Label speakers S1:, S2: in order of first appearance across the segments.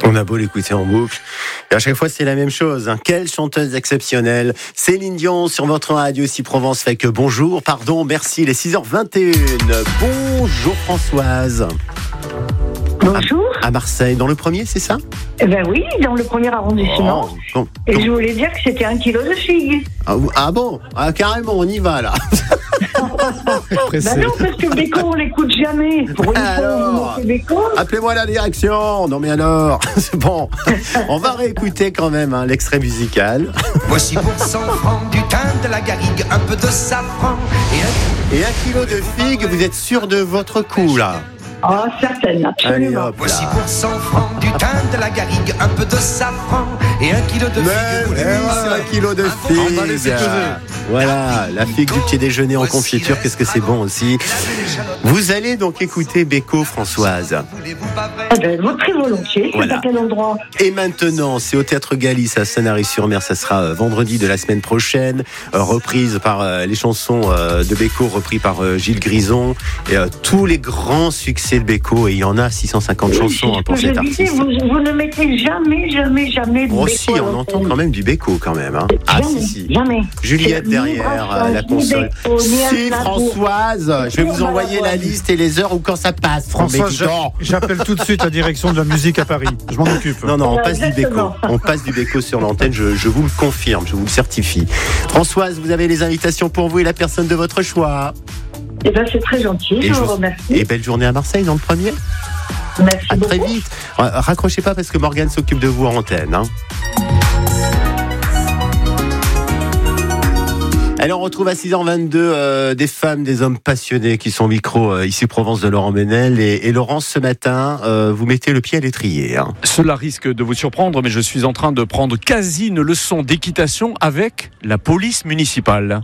S1: On a beau l'écouter en boucle, et à chaque fois c'est la même chose. Quelle chanteuse exceptionnelle. Céline Dion sur votre radio Si Provence fait que bonjour, merci, il est 6h21. Bonjour Françoise.
S2: Bonjour.
S1: À Marseille, dans le premier, c'est ça ?
S2: Eh ben oui, dans le premier arrondissement. Et je voulais dire que c'était 1 kilo de figues.
S1: Ah bon ? Carrément, on y va là.
S2: Non, parce que Beko, on l'écoute jamais. Pour une fois, on Beko.
S1: Appelez-moi la direction. Non mais alors, c'est bon. On va réécouter quand même l'extrait musical.
S3: Voici pour 100 francs du thym, de la garrigue, un peu de safran
S1: et 1 kilo de figues. Vous êtes sûr de votre coup là ?
S2: Ah, certaine, absolument.
S1: Allez, hop,
S3: voici pour 100 francs du thym, de la garrigue, un peu de safran et 1 kilo de figues.
S1: C'est 1 kilo de figues. Voilà, la figue du petit déjeuner en confiture, qu'est-ce que c'est bon aussi. Vous allez donc écouter Beko, Françoise.
S2: Très volontiers,
S1: voilà.
S2: C'est à quel endroit ?
S1: Et maintenant, c'est au Théâtre Galice à Sanary-sur-Mer, ça sera vendredi de la semaine prochaine, reprise par les chansons de Beko, repris par Gilles Grison, et tous les grands succès de Beko, et il y en a 650 chansons pour cet artiste.
S2: Vous ne mettez jamais de Beko.
S1: Si, on entend quand même du Beko quand même.
S2: Jamais.
S1: Juliette derrière la console. Si Françoise, je vais vous envoyer la liste et les heures où quand ça passe.
S4: Françoise, j'appelle tout de suite la direction de la musique à Paris. Je m'en occupe.
S1: Non, on passe du Beko. On passe du Beko sur l'antenne, je vous le confirme, je vous le certifie. Françoise, vous avez les invitations pour vous et la personne de votre choix.
S2: Eh ben, c'est très gentil, je vous remercie.
S1: Et belle journée à Marseille dans le premier.
S2: Merci beaucoup.
S1: Très vite. Raccrochez pas parce que Morgane s'occupe de vous en antenne. Alors on retrouve à 6h22 des femmes, des hommes passionnés qui sont au micro ici Provence de Laurent Menel. Et Laurence, ce matin, vous mettez le pied à l'étrier.
S5: Cela risque de vous surprendre, mais je suis en train de prendre quasi une leçon d'équitation avec la police municipale.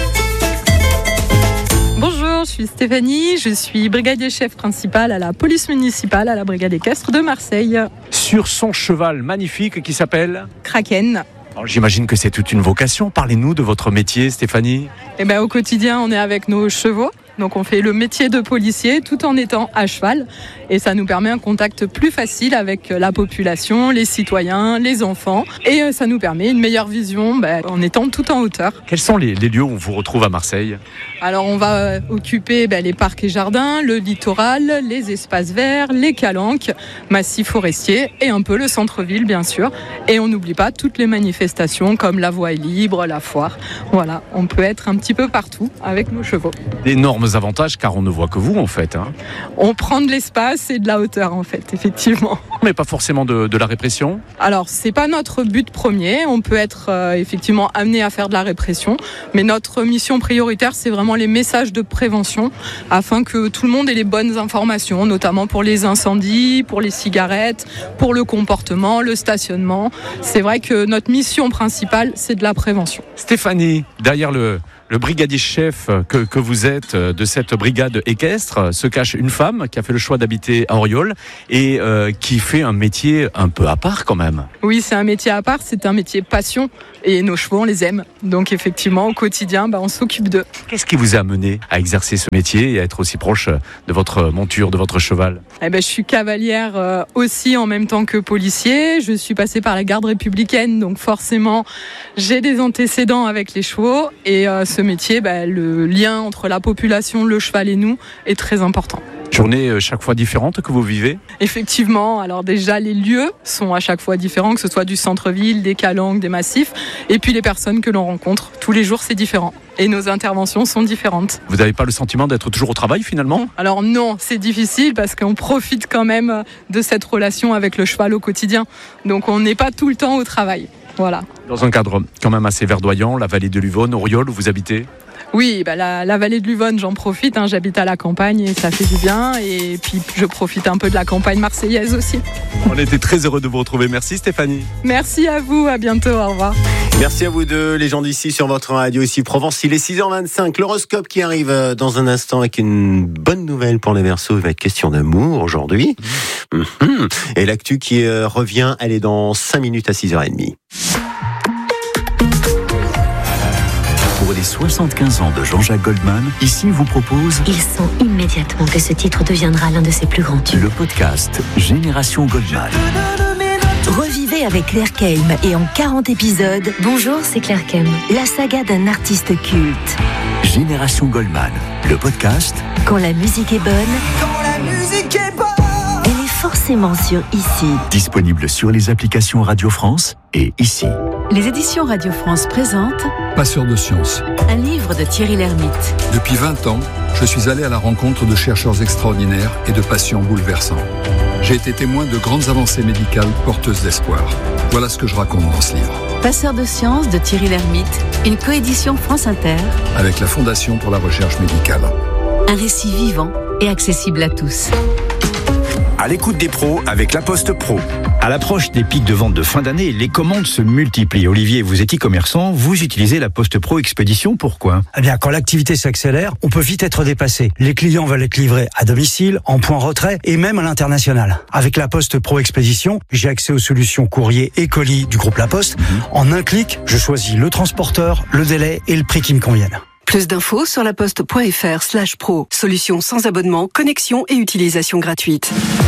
S6: Bonjour, je suis Stéphanie, je suis brigadier chef principal à la police municipale, à la brigade équestre de Marseille.
S5: Sur son cheval magnifique qui s'appelle
S6: Kraken.
S5: Alors, j'imagine que c'est toute une vocation. Parlez-nous de votre métier, Stéphanie.
S6: Au quotidien, on est avec nos chevaux. Donc on fait le métier de policier tout en étant à cheval et ça nous permet un contact plus facile avec la population, les citoyens, les enfants et ça nous permet une meilleure vision en étant tout en hauteur.
S5: Quels sont les lieux où on vous retrouve à Marseille ?
S6: Alors on va occuper les parcs et jardins, le littoral, les espaces verts, les calanques, massifs forestiers et un peu le centre-ville bien sûr. Et on n'oublie pas toutes les manifestations comme la voie est libre, la foire. Voilà, on peut être un petit peu partout avec nos chevaux.
S5: D'énormes avantages car on ne voit que vous en fait.
S6: On prend de l'espace et de la hauteur en fait, effectivement.
S5: Mais pas forcément de la répression ?
S6: Alors c'est pas notre but premier, on peut être effectivement amené à faire de la répression, mais notre mission prioritaire c'est vraiment les messages de prévention afin que tout le monde ait les bonnes informations, notamment pour les incendies, pour les cigarettes, pour le comportement, le stationnement. C'est vrai que notre mission principale c'est de la prévention.
S5: Stéphanie, derrière le brigadier chef que vous êtes de cette brigade équestre se cache une femme qui a fait le choix d'habiter à Auriol et qui fait un métier un peu à part quand même.
S6: Oui, c'est un métier à part, c'est un métier passion et nos chevaux on les aime. Donc effectivement au quotidien on s'occupe d'eux.
S5: Qu'est-ce qui vous a amené à exercer ce métier et à être aussi proche de votre monture, de votre cheval ?
S6: Je suis cavalière aussi en même temps que policier. Je suis passée par la garde républicaine donc forcément j'ai des antécédents avec les chevaux et ce métier, le lien entre la population, le cheval et nous est très important.
S5: Journée chaque fois différente que vous vivez ?
S6: Effectivement, alors déjà les lieux sont à chaque fois différents, que ce soit du centre-ville, des calanques, des massifs, et puis les personnes que l'on rencontre. Tous les jours c'est différent et nos interventions sont différentes.
S5: Vous n'avez pas le sentiment d'être toujours au travail finalement ?
S6: Alors non, c'est difficile parce qu'on profite quand même de cette relation avec le cheval au quotidien. Donc on n'est pas tout le temps au travail. Voilà.
S5: Dans un cadre quand même assez verdoyant, la vallée de l'Uvonne, Auriol, où vous habitez ?
S6: Oui, la vallée de l'Uvonne, j'en profite. J'habite à la campagne et ça fait du bien. Et puis, je profite un peu de la campagne marseillaise aussi.
S5: On était très heureux de vous retrouver. Merci Stéphanie.
S6: Merci à vous. À bientôt. Au revoir.
S1: Merci à vous deux, les gens d'ici sur votre radio ici Provence. Il est 6h25. L'horoscope qui arrive dans un instant avec une bonne nouvelle pour les Verseaux. Il va être question d'amour aujourd'hui. Et l'actu qui revient, elle est dans 5 minutes à 6h30.
S7: Pour les 75 ans de Jean-Jacques Goldman, ici vous propose...
S8: Il sent immédiatement que ce titre deviendra l'un de ses plus grands tubes.
S7: Le podcast Génération Goldman.
S8: Revivez avec Claire Keim et en 40 épisodes. Bonjour, c'est Claire Keim. La saga d'un artiste culte.
S7: Génération Goldman, le podcast.
S8: Quand la musique est bonne.
S3: Quand la musique est bonne.
S8: Elle est forcément sur Ici.
S7: Disponible sur les applications Radio France et Ici.
S9: Les éditions Radio France présentent
S10: Passeur de science.
S9: Un livre de Thierry Lhermitte.
S10: Depuis 20 ans, je suis allé à la rencontre de chercheurs extraordinaires et de patients bouleversants. J'ai été témoin de grandes avancées médicales porteuses d'espoir. Voilà ce que je raconte dans ce livre.
S9: Passeur de science de Thierry Lhermitte, une coédition France Inter.
S10: Avec la Fondation pour la recherche médicale.
S9: Un récit vivant et accessible à tous.
S7: À l'écoute des pros avec La Poste Pro.
S11: À l'approche des pics de vente de fin d'année, les commandes se multiplient. Olivier, vous êtes e-commerçant, vous utilisez La Poste Pro Expédition, pourquoi ?
S12: Eh bien, quand l'activité s'accélère, on peut vite être dépassé. Les clients veulent être livrés à domicile, en point retrait et même à l'international. Avec La Poste Pro Expédition, j'ai accès aux solutions courrier et colis du groupe La Poste. En un clic, je choisis le transporteur, le délai et le prix qui me conviennent.
S13: Plus d'infos sur laposte.fr/pro. Solution sans abonnement, connexion et utilisation gratuite.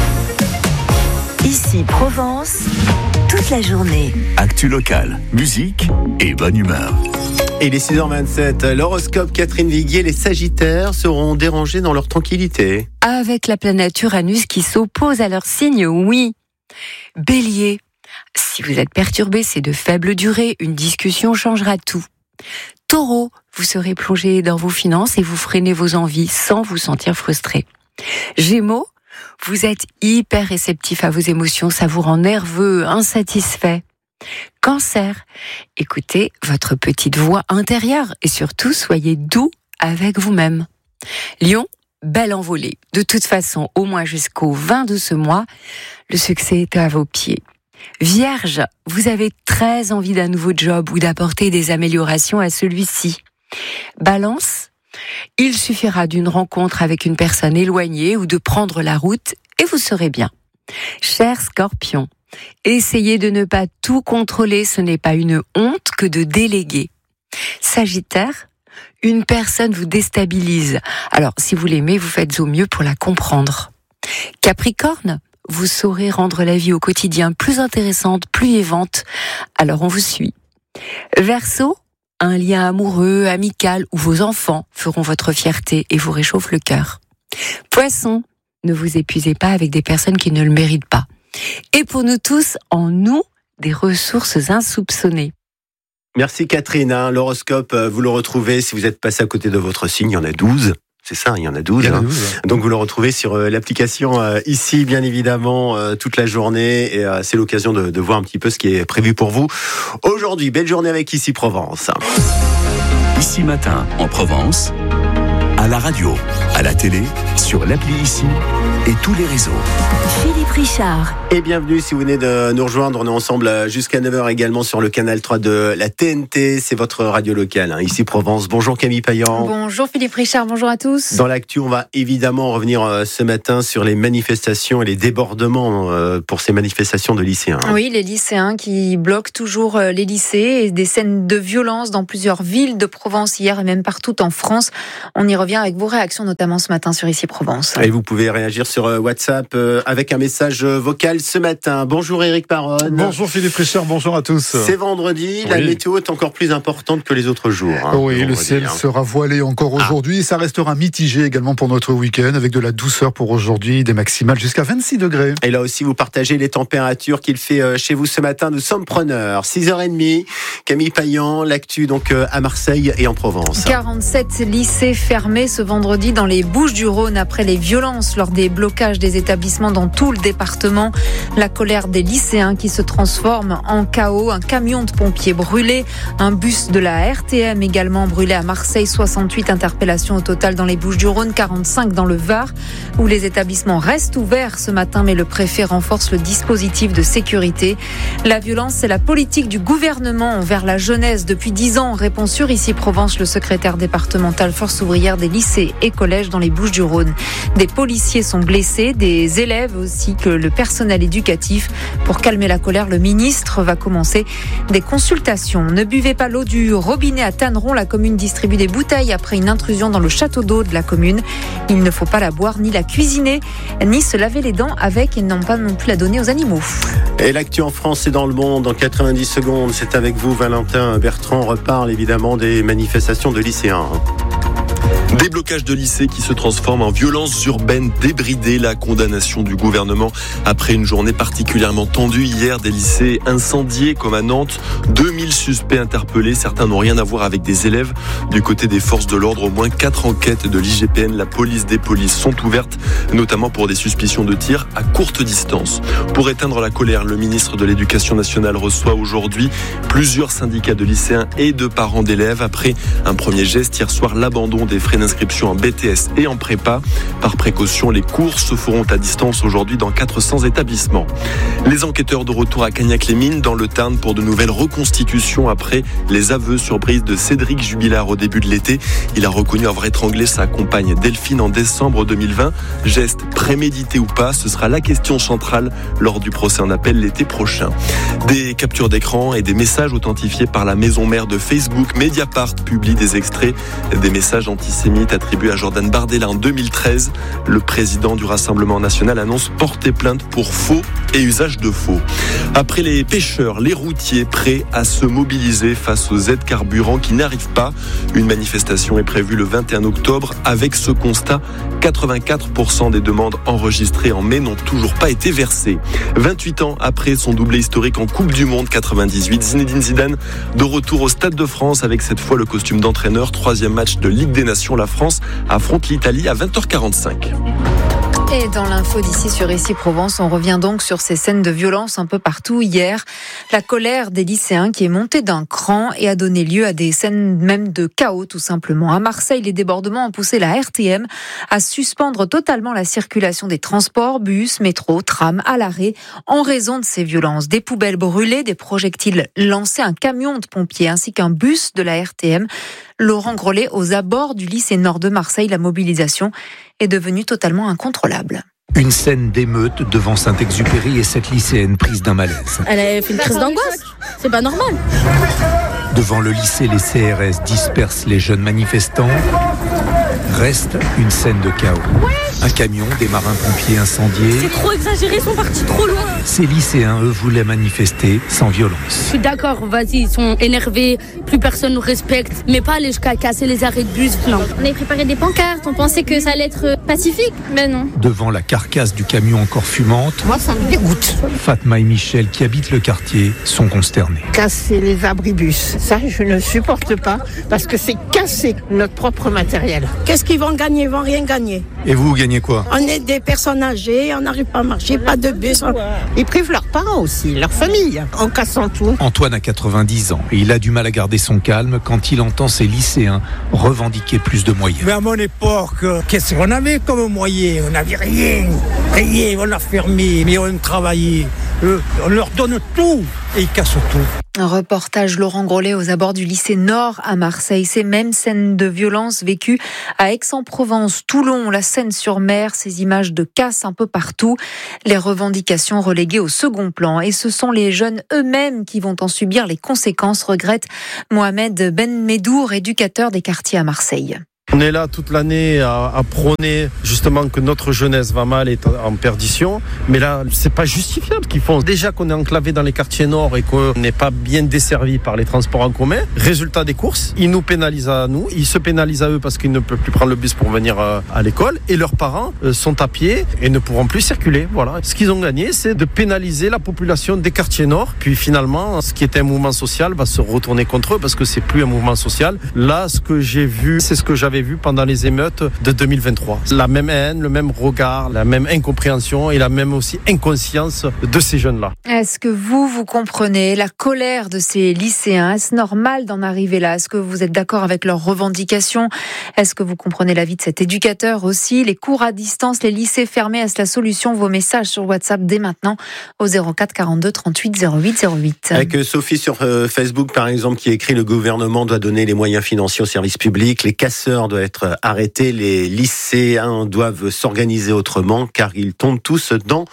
S8: Ici Provence, toute la journée.
S7: Actu locale, musique et bonne humeur.
S1: Et il est 6h27, l'horoscope Catherine Viguier, les Sagittaires seront dérangés dans leur tranquillité.
S14: Avec la planète Uranus qui s'oppose à leur signe, oui. Bélier, si vous êtes perturbé, c'est de faible durée, une discussion changera tout. Taureau, vous serez plongé dans vos finances et vous freinez vos envies sans vous sentir frustré. Gémeaux, vous êtes hyper réceptif à vos émotions, ça vous rend nerveux, insatisfait. Cancer, écoutez votre petite voix intérieure et surtout soyez doux avec vous-même. Lion, belle envolée. De toute façon, au moins jusqu'au 20 de ce mois, le succès est à vos pieds. Vierge, vous avez très envie d'un nouveau job ou d'apporter des améliorations à celui-ci. Balance, il suffira d'une rencontre avec une personne éloignée ou de prendre la route et vous serez bien. Cher Scorpion, essayez de ne pas tout contrôler, ce n'est pas une honte que de déléguer. Sagittaire, une personne vous déstabilise. Alors, si vous l'aimez, vous faites au mieux pour la comprendre. Capricorne, vous saurez rendre la vie au quotidien plus intéressante, plus vivante. Alors, on vous suit. Verseau, un lien amoureux, amical ou vos enfants feront votre fierté et vous réchauffent le cœur. Poisson, ne vous épuisez pas avec des personnes qui ne le méritent pas. Et pour nous tous, en nous, des ressources insoupçonnées.
S1: Merci Catherine, l'horoscope, vous le retrouvez si vous êtes passé à côté de votre signe, il y en a 12. C'est ça, il y en a 12. Donc vous le retrouvez sur l'application Ici, bien évidemment, toute la journée. Et c'est l'occasion de voir un petit peu ce qui est prévu pour vous aujourd'hui. Belle journée avec Ici Provence.
S7: Ici Matin, en Provence, à la radio, à la télé, sur l'appli Ici et tous les réseaux.
S8: Philippe Richard.
S1: Et bienvenue si vous venez de nous rejoindre. On est ensemble jusqu'à 9h également sur le canal 3 de la TNT. C'est votre radio locale, Ici Provence. Bonjour Camille Payan.
S15: Bonjour Philippe Richard, bonjour à tous.
S1: Dans l'actu, on va évidemment revenir ce matin sur les manifestations et les débordements pour ces manifestations de lycéens.
S15: Oui, les lycéens qui bloquent toujours les lycées et des scènes de violence dans plusieurs villes de Provence hier et même partout en France. On y revient avec vos réactions, notamment ce matin sur Ici Provence.
S1: Et vous pouvez réagir sur WhatsApp avec un message vocal ce matin. Bonjour Éric Paronne.
S4: Bonjour Philippe Richard, bonjour à tous.
S1: C'est vendredi, la météo est encore plus importante que les autres jours.
S4: Oui, le ciel sera voilé encore aujourd'hui. Ça restera mitigé également pour notre week-end avec de la douceur pour aujourd'hui, des maximales jusqu'à 26 degrés.
S1: Et là aussi, vous partagez les températures qu'il fait chez vous ce matin. Nous sommes preneurs. 6h30, Camille Payan, l'actu donc à Marseille et en Provence.
S15: 47 lycées fermés ce vendredi dans les Bouches-du-Rhône après les violences lors des blocages des établissements dans tout le département. La colère des lycéens qui se transforme en chaos. Un camion de pompiers brûlé, un bus de la RTM également brûlé à Marseille. 68 interpellations au total dans les Bouches-du-Rhône, 45 dans le Var, où les établissements restent ouverts ce matin, mais le préfet renforce le dispositif de sécurité. La violence, c'est la politique du gouvernement envers la jeunesse depuis 10 ans, répond sur Ici Provence le secrétaire départemental Force ouvrière des lycées et collèges dans les Bouches-du-Rhône. Des policiers sont blessés, des élèves aussi que le personnel éducatif. Pour calmer la colère, le ministre va commencer des consultations. Ne buvez pas l'eau du robinet à Tanneron. La commune distribue des bouteilles après une intrusion dans le château d'eau de la commune. Il ne faut pas la boire, ni la cuisiner, ni se laver les dents avec et non pas non plus la donner aux animaux.
S1: Et l'actu en France et dans le monde, en 90 secondes, c'est avec vous Valentin Bertrand. On reparle évidemment des manifestations de lycéens.
S16: Des blocages de lycées qui se transforment en violences urbaines débridées. La condamnation du gouvernement après une journée particulièrement tendue hier. Des lycées incendiés comme à Nantes. 2000 suspects interpellés. Certains n'ont rien à voir avec des élèves. Du côté des forces de l'ordre, au moins 4 enquêtes de l'IGPN, la police des polices sont ouvertes, notamment pour des suspicions de tir à courte distance. Pour éteindre la colère, le ministre de l'Éducation nationale reçoit aujourd'hui plusieurs syndicats de lycéens et de parents d'élèves. Après un premier geste hier soir, l'abandon des frais d'inscription en BTS et en prépa. Par précaution, les cours se feront à distance aujourd'hui dans 400 établissements. Les enquêteurs de retour à Cagnac-les-Mines dans le Tarn pour de nouvelles reconstitutions après les aveux surprises de Cédric Jubilard au début de l'été. Il a reconnu avoir étranglé sa compagne Delphine en décembre 2020. Geste prémédité ou pas, ce sera la question centrale lors du procès en appel l'été prochain. Des captures d'écran et des messages authentifiés par la maison mère de Facebook. Mediapart publie des extraits des messages antisémites attribué à Jordan Bardella en 2013. Le président du Rassemblement national annonce porter plainte pour faux et usage de faux. Après les pêcheurs, les routiers prêts à se mobiliser face aux aides carburant qui n'arrivent pas. Une manifestation est prévue le 21 octobre. Avec ce constat, 84% des demandes enregistrées en mai n'ont toujours pas été versées. 28 ans après son doublé historique en Coupe du Monde 98, Zinedine Zidane de retour au Stade de France avec cette fois le costume d'entraîneur. 3e match de Ligue des Nations. La France affronte l'Italie à 20h45.
S15: Et dans l'info d'ici sur Ici Provence, on revient donc sur ces scènes de violence un peu partout hier. La colère des lycéens qui est montée d'un cran et a donné lieu à des scènes même de chaos tout simplement. À Marseille, les débordements ont poussé la RTM à suspendre totalement la circulation des transports, bus, métro, tram à l'arrêt en raison de ces violences. Des poubelles brûlées, des projectiles lancés, un camion de pompiers ainsi qu'un bus de la RTM. Laurent Grollet, aux abords du lycée nord de Marseille, la mobilisation est devenue totalement incontrôlable.
S17: Une scène d'émeute devant Saint-Exupéry et cette lycéenne prise d'un malaise.
S18: Elle a fait une crise d'angoisse, c'est pas normal.
S17: Devant le lycée, les CRS dispersent les jeunes manifestants. Reste une scène de chaos. Un camion, des marins-pompiers incendiés.
S18: C'est trop exagéré, ils sont partis trop loin.
S17: Ces lycéens, eux, voulaient manifester sans violence.
S18: Je suis d'accord, vas-y, ils sont énervés, plus personne nous respecte, mais pas aller jusqu'à casser les arrêts de bus, non.
S19: On avait préparé des pancartes, on pensait que ça allait être pacifique, mais non.
S17: Devant la carcasse du camion encore fumante,
S20: moi ça me dégoûte.
S17: Fatma et Michel, qui habitent le quartier, sont consternés.
S20: Casser les abribus, ça je ne supporte pas, parce que c'est casser notre propre matériel.
S21: Qu'est-ce qu'ils vont gagner? Ils vont rien gagner.
S17: Et vous gagnez quoi?
S21: On est des personnes âgées, on n'arrive pas à marcher, pas de bus.
S20: Ils privent leurs parents aussi, leur famille, en cassant tout.
S17: Antoine a 90 ans et il a du mal à garder son calme quand il entend ses lycéens revendiquer plus de moyens.
S22: Mais à mon époque, qu'est-ce qu'on avait comme moyens? On n'avait rien, on a fermé, mais on travaillait. On leur donne tout et ils cassent tout.
S15: Un reportage Laurent Grollet aux abords du lycée Nord à Marseille. Ces mêmes scènes de violence vécues à Aix-en-Provence, Toulon, la Seine-sur-Mer, ces images de casse un peu partout. Les revendications reléguées au second plan. Et ce sont les jeunes eux-mêmes qui vont en subir les conséquences, regrette Mohamed Ben Medour, éducateur des quartiers à Marseille.
S23: On est là toute l'année à prôner justement que notre jeunesse va mal, est en perdition. Mais là, c'est pas justifiable qu'ils font. Déjà qu'on est enclavé dans les quartiers nord et qu'on n'est pas bien desservi par les transports en commun. Résultat des courses, ils nous pénalisent à nous, ils se pénalisent à eux parce qu'ils ne peuvent plus prendre le bus pour venir à l'école. Et leurs parents sont à pied et ne pourront plus circuler. Voilà. Ce qu'ils ont gagné, c'est de pénaliser la population des quartiers nord. Puis finalement, ce qui était un mouvement social va se retourner contre eux parce que c'est plus un mouvement social. Là, ce que j'ai vu, c'est ce que j'avais vu pendant les émeutes de 2023. La même haine, le même regard, la même incompréhension et la même aussi inconscience de ces jeunes-là.
S15: Est-ce que vous comprenez la colère de ces lycéens? Est-ce normal d'en arriver là? Est-ce que vous êtes d'accord avec leurs revendications? Est-ce que vous comprenez l'avis de cet éducateur aussi? Les cours à distance, les lycées fermés, est-ce la solution? Vos messages sur WhatsApp dès maintenant au 04 42 38 08 08.
S1: Avec Sophie sur Facebook par exemple qui écrit: le gouvernement doit donner les moyens financiers aux services publics, les casseurs doivent être arrêtés, les lycéens doivent s'organiser autrement car ils tombent tous dans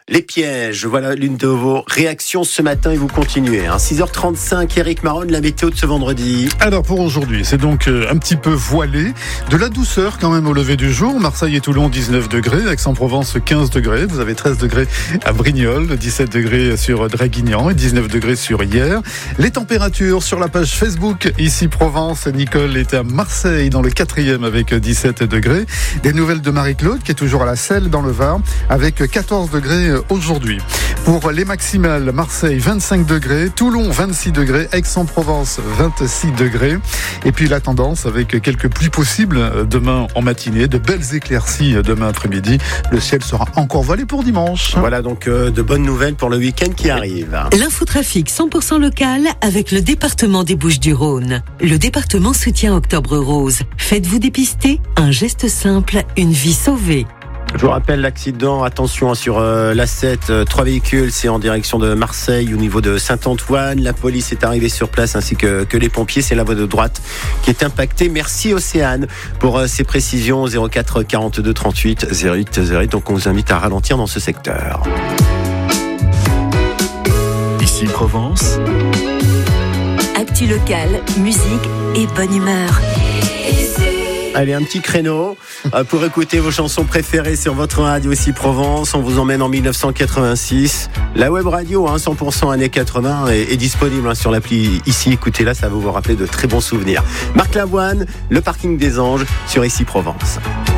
S1: Les pièges, voilà l'une de vos réactions ce matin et vous continuez. 6h35, Eric Maron, la météo de ce vendredi.
S4: Alors pour aujourd'hui, c'est donc un petit peu voilé. De la douceur quand même au lever du jour. Marseille et Toulon, 19 degrés. Aix-en-Provence, 15 degrés. Vous avez 13 degrés à Brignoles, 17 degrés sur Draguignan et 19 degrés sur Hyères. Les températures sur la page Facebook, ici Provence. Nicole est à Marseille dans le 4e avec 17 degrés. Des nouvelles de Marie-Claude qui est toujours à la Selle dans le Var avec 14 degrés aujourd'hui. Pour les maximales, Marseille 25 degrés, Toulon 26 degrés, Aix-en-Provence 26 degrés. Et puis la tendance avec quelques pluies possibles demain en matinée, de belles éclaircies demain après-midi. Le ciel sera encore voilé pour dimanche.
S1: Voilà donc de bonnes nouvelles pour le week-end qui arrive.
S2: L'infotrafic 100% local avec le département des Bouches-du-Rhône. Le département soutient Octobre Rose. Faites-vous dépister, un geste simple, une vie sauvée.
S1: Je vous rappelle l'accident, attention sur l'A7, 3 véhicules, c'est en direction de Marseille au niveau de Saint-Antoine. La police est arrivée sur place ainsi que les pompiers, c'est la voie de droite qui est impactée. Merci Océane pour ces précisions, 04 42 38 08 08. Donc on vous invite à ralentir dans ce secteur.
S7: Ici Provence.
S8: Actu local, musique et bonne humeur.
S1: Allez, un petit créneau pour écouter vos chansons préférées sur votre radio ici Provence. On vous emmène en 1986. La web radio 100% années 80 est disponible sur l'appli ici. Écoutez-la, ça va vous rappeler de très bons souvenirs. Marc Lavoine, le parking des Anges sur ici Provence.